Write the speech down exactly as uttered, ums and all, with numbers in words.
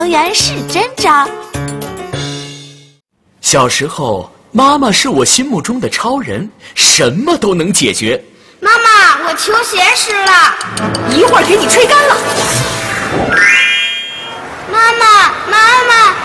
原是真招。 小时候，妈妈是我心目中的超人，什么都能解决。 妈妈，我球鞋湿了， 一会儿给你吹干了。